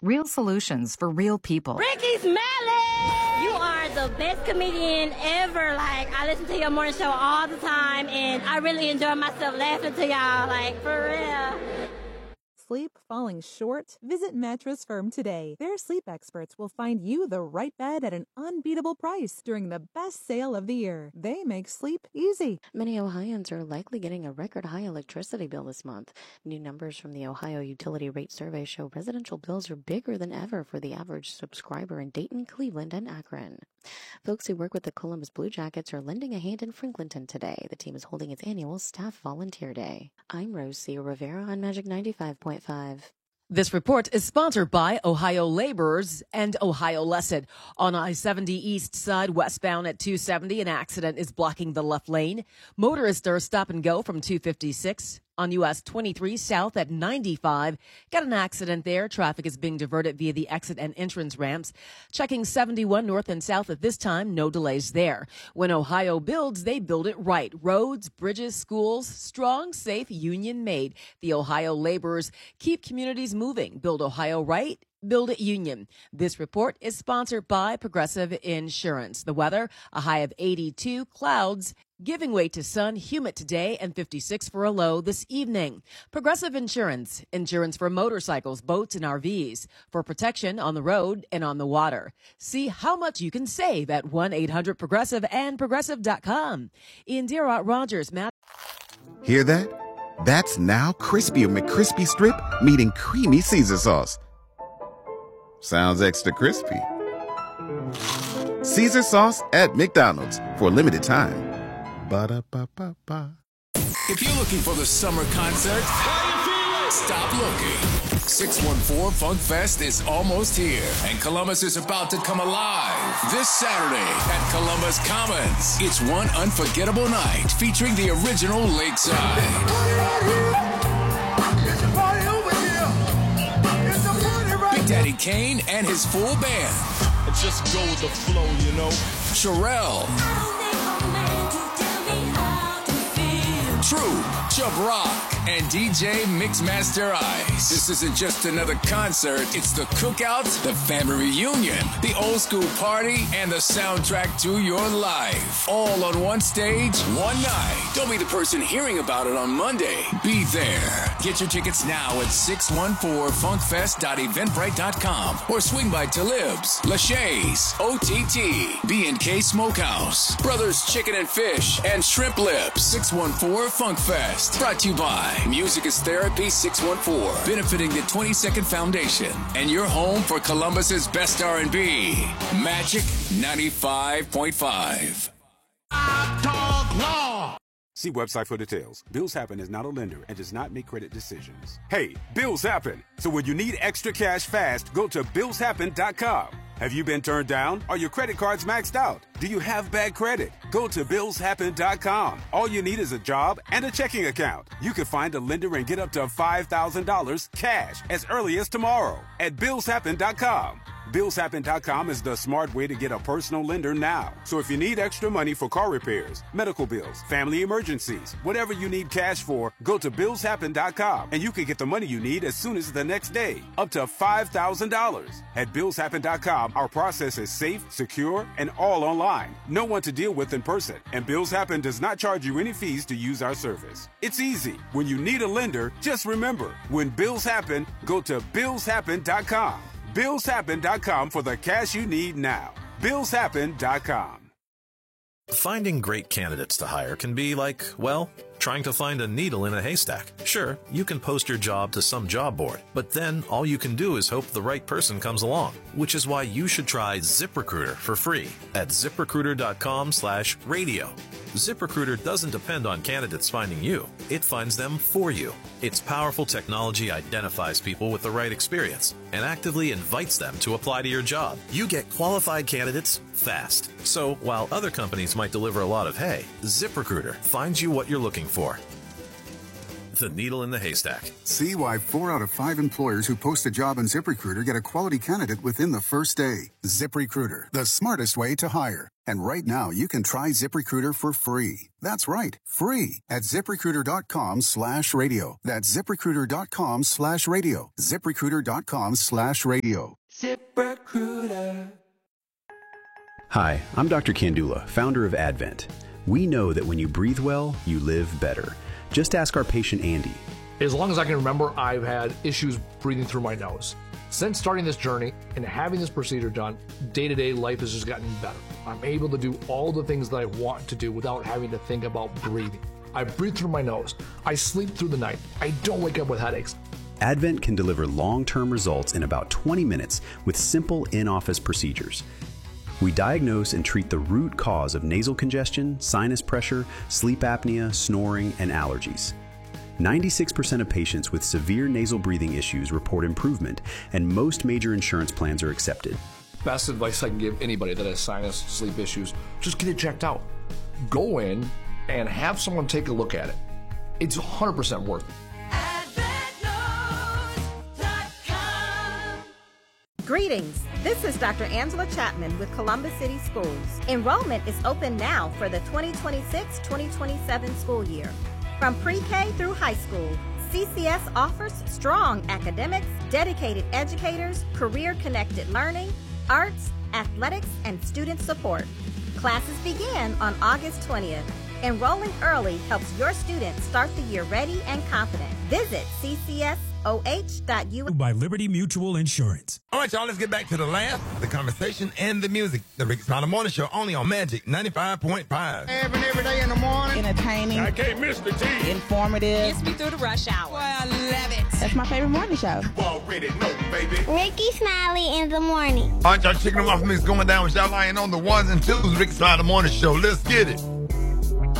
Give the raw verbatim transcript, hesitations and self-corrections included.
Real solutions for real people. Ricky Smiley! You are the best comedian ever. Like, I listen to your morning show all the time, and I really enjoy myself laughing to y'all, like, for real. Sleep falling short? Visit Mattress Firm today. Their sleep experts will find you the right bed at an unbeatable price during the best sale of the year. They make sleep easy. Many Ohioans are likely getting a record high electricity bill this month. New numbers from the Ohio Utility Rate Survey show residential bills are bigger than ever for the average subscriber in Dayton, Cleveland, and Akron. Folks who work with the Columbus Blue Jackets are lending a hand in Franklinton today. The team is holding its annual Staff Volunteer Day. I'm Rose C. Rivera on Magic ninety-five point five. This report is sponsored by Ohio Laborers and Ohio Lesson. On I seventy East Side, westbound at two seventy, an accident is blocking the left lane. Motorists are stop and go from two fifty-six. On U S twenty-three South at ninety-five, got an accident there. Traffic is being diverted via the exit and entrance ramps. Checking seventy-one North and South at this time, no delays there. When Ohio builds, they build it right. Roads, bridges, schools, strong, safe, union-made. The Ohio Laborers keep communities moving. Build Ohio right. Build It Union. This report is sponsored by Progressive Insurance. The weather, a high of eighty-two, clouds, giving way to sun, humid today, and fifty-six for a low this evening. Progressive Insurance, insurance for motorcycles, boats, and R Vs, for protection on the road and on the water. See how much you can save at one eight hundred progressive and progressive dot com. Indira Rogers, Matt. Hear that? That's now Crispy McCrispy Strip meeting Creamy Caesar Sauce. Sounds extra crispy. Caesar Sauce at McDonald's for a limited time. Ba-da-ba-ba-ba. If you're looking for the summer concert, stop looking. six one four Funk Fest is almost here, and Columbus is about to come alive. This Saturday at Columbus Commons, it's one unforgettable night featuring the original Lakeside. Big Daddy Kane and his full band. Just go with the flow, you know. Sherelle. True, Chubb Rock, and D J Mixmaster Ice. This isn't just another concert, it's the cookout, the family reunion, the old school party, and the soundtrack to your life. All on one stage, one night. Don't be the person hearing about it on Monday. Be there. Get your tickets now at six one four funk fest dot eventbrite dot com or swing by Talib's, Lachey's, O T T, B and K Smokehouse, Brothers Chicken and Fish, and Shrimp Lips. six one four Funk Fest. Brought to you by Music is Therapy six one four, benefiting the twenty-second Foundation, and your home for Columbus's best R and B. Magic ninety-five point five. Talk law. See website for details. Bills Happen is not a lender and does not make credit decisions. Hey, bills happen. So when you need extra cash fast, go to bills happen dot com. Have you been turned down? Are your credit cards maxed out? Do you have bad credit? Go to bills happen dot com. All you need is a job and a checking account. You can find a lender and get up to five thousand dollars cash as early as tomorrow at bills happen dot com. bills happen dot com is the smart way to get a personal lender now. So if you need extra money for car repairs, medical bills, family emergencies, whatever you need cash for, go to bills happen dot com and you can get the money you need as soon as the next day, up to five thousand dollars. At bills happen dot com, our process is safe, secure, and all online. No one to deal with in person, and Bills Happen does not charge you any fees to use our service. It's easy. When you need a lender, just remember, when bills happen, go to bills happen dot com. bills happen dot com for the cash you need now. bills happen dot com. Finding great candidates to hire can be like, well, trying to find a needle in a haystack. Sure, you can post your job to some job board, but then all you can do is hope the right person comes along, which is why you should try ZipRecruiter for free at ziprecruiter dot com slash radio. ZipRecruiter doesn't depend on candidates finding you. It finds them for you. Its powerful technology identifies people with the right experience and actively invites them to apply to your job. You get qualified candidates fast. So while other companies might deliver a lot of hay, ZipRecruiter finds you what you're looking for. The needle in the haystack. See why four out of five employers who post a job on ZipRecruiter get a quality candidate within the first day. ZipRecruiter, the smartest way to hire. And right now, you can try ZipRecruiter for free. That's right, free at ZipRecruiter.com slash radio. That's ZipRecruiter.com slash radio. ZipRecruiter.com slash radio. ZipRecruiter. Hi, I'm Doctor Kandula, founder of Advent. We know that when you breathe well, you live better. Just ask our patient Andy. As long as I can remember, I've had issues breathing through my nose. Since starting this journey and having this procedure done, day-to-day life has just gotten better. I'm able to do all the things that I want to do without having to think about breathing. I breathe through my nose. I sleep through the night. I don't wake up with headaches. Advent can deliver long-term results in about twenty minutes with simple in-office procedures. We diagnose and treat the root cause of nasal congestion, sinus pressure, sleep apnea, snoring, and allergies. ninety-six percent of patients with severe nasal breathing issues report improvement, and most major insurance plans are accepted. Best advice I can give anybody that has sinus sleep issues, just get it checked out. Go in and have someone take a look at it. It's one hundred percent worth it. Greetings. This is Doctor Angela Chapman with Columbus City Schools. Enrollment is open now for the twenty twenty-six twenty twenty-seven school year. From pre-K through high school, C C S offers strong academics, dedicated educators, career-connected learning, arts, athletics, and student support. Classes begin on August twentieth. Enrolling early helps your students start the year ready and confident. Visit C C S O H dot U S by Liberty Mutual Insurance. All right, y'all, let's get back to the laugh, the conversation, and the music. The Rick Smiley Morning Show, only on Magic ninety-five point five. Every, every day in the morning. Entertaining. I can't miss the tea. Informative. Gets me through the rush hour. Boy, I love it. That's my favorite morning show. You already know, baby. Ricky Smiley in the morning. All right, y'all, chicken them off mix going down with y'all lying on the ones and twos. Rick Smiley Morning Show. Let's get it.